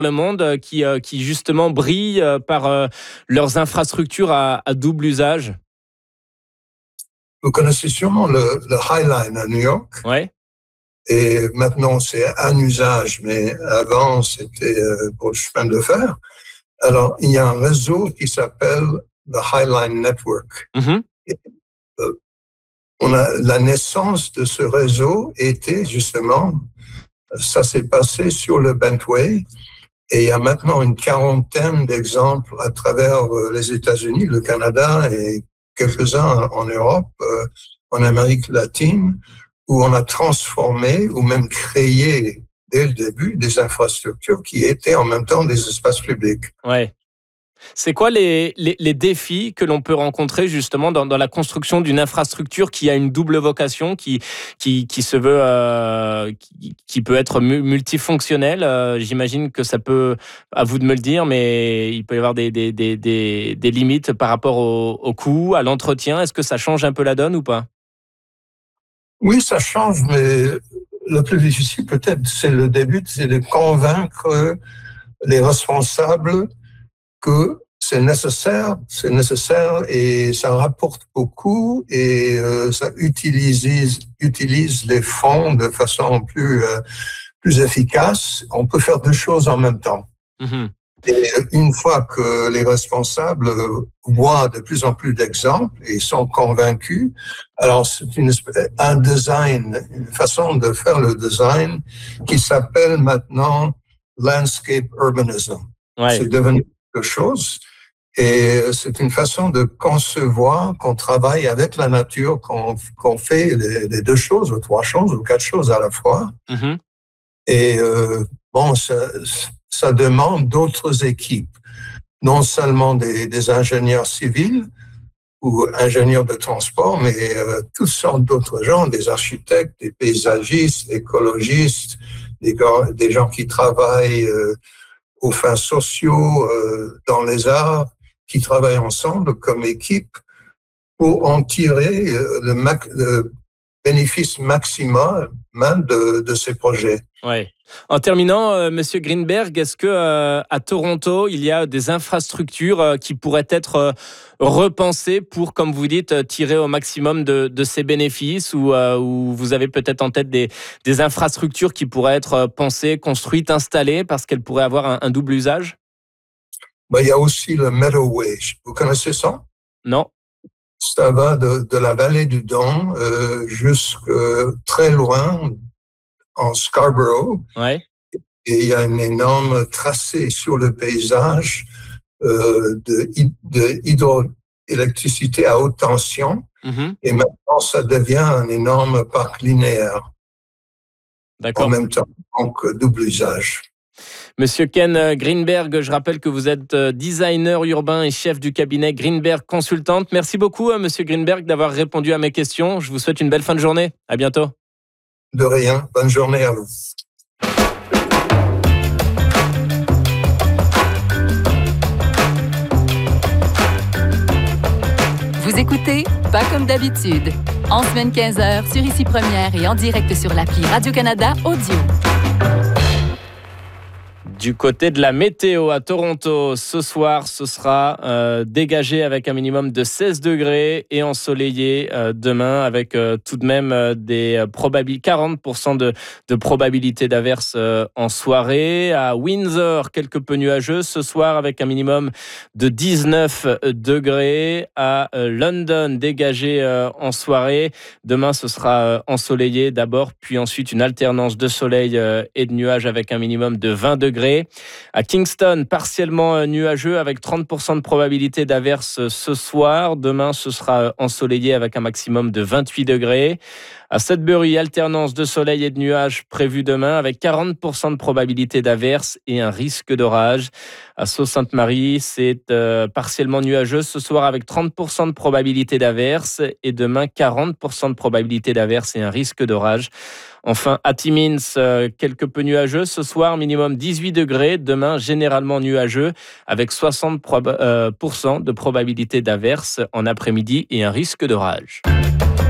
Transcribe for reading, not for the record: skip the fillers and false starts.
le monde qui justement brillent par leurs infrastructures à double usage? Vous connaissez sûrement le High Line à New York. Ouais. Et maintenant, c'est un usage, mais avant, c'était pour le chemin de fer. Alors, il y a un réseau qui s'appelle le High Line Network. Mm-hmm. Et, la naissance de ce réseau était justement, ça s'est passé sur le Beltway. Et il y a maintenant une quarantaine d'exemples à travers les États-Unis, le Canada et quelques-uns en Europe, en Amérique latine, où on a transformé ou même créé dès le début des infrastructures qui étaient en même temps des espaces publics. Ouais. C'est quoi les défis que l'on peut rencontrer justement dans la construction d'une infrastructure qui a une double vocation, qui se veut, qui peut être multifonctionnelle? J'imagine que ça peut, à vous de me le dire, mais il peut y avoir des limites par rapport au coût, à l'entretien. Est-ce que ça change un peu la donne ou pas? Oui, ça change, mais le plus difficile peut-être, c'est le début, c'est de convaincre les responsables que c'est nécessaire et ça rapporte beaucoup et ça utilise les fonds de façon plus efficace. On peut faire deux choses en même temps. Mm-hmm. Et une fois que les responsables voient de plus en plus d'exemples et sont convaincus, alors c'est un design, une façon de faire le design qui s'appelle maintenant landscape urbanism. Ouais. C'est devenu quelque chose et c'est une façon de concevoir qu'on travaille avec la nature, qu'on fait les deux choses ou trois choses ou quatre choses à la fois. Mm-hmm. Et bon, ça demande d'autres équipes, non seulement des ingénieurs civils ou ingénieurs de transport, mais toutes sortes d'autres gens, des architectes, des paysagistes, des écologistes, des gens qui travaillent aux fins sociaux, dans les arts, qui travaillent ensemble comme équipe pour en tirer le bénéfice maximal de ces projets. Ouais. En terminant, Monsieur Greenberg, est-ce que à Toronto, il y a des infrastructures qui pourraient être repensées pour, comme vous dites, tirer au maximum de ces bénéfices, ou vous avez peut-être en tête des infrastructures qui pourraient être pensées, construites, installées, parce qu'elles pourraient avoir un double usage? Il y a aussi le Meadowway. Vous connaissez ça? Non. Ça va de la vallée du Don jusqu'à très loin, en Scarborough. Ouais. Et il y a un énorme tracé sur le paysage de hydroélectricité à haute tension. Mm-hmm. Et maintenant, ça devient un énorme parc linéaire. D'accord. En même temps, donc double usage. Monsieur Ken Greenberg, je rappelle que vous êtes designer urbain et chef du cabinet Greenberg Consultante. Merci beaucoup, Monsieur Greenberg, d'avoir répondu à mes questions. Je vous souhaite une belle fin de journée. À bientôt. De rien. Bonne journée à vous. Vous écoutez Pas comme d'habitude. En semaine 15h sur Ici Première et en direct sur l'appli Radio-Canada Audio. Du côté de la météo à Toronto, ce soir, ce sera dégagé avec un minimum de 16 degrés et ensoleillé demain avec tout de même des 40% de probabilité d'averse en soirée. À Windsor, quelque peu nuageux ce soir avec un minimum de 19 degrés. À London, dégagé en soirée. Demain, ce sera ensoleillé d'abord, puis ensuite une alternance de soleil et de nuages avec un minimum de 20 degrés. À Kingston, partiellement nuageux avec 30% de probabilité d'averse ce soir. Demain, ce sera ensoleillé avec un maximum de 28 degrés. À Sudbury, alternance de soleil et de nuages prévue demain avec 40% de probabilité d'averse et un risque d'orage. À Sault-Sainte-Marie, c'est partiellement nuageux ce soir avec 30% de probabilité d'averse et demain 40% de probabilité d'averse et un risque d'orage. Enfin, à Timmins, quelque peu nuageux ce soir, minimum 18 degrés. Demain, généralement nuageux avec 60% de probabilité d'averse en après-midi et un risque d'orage.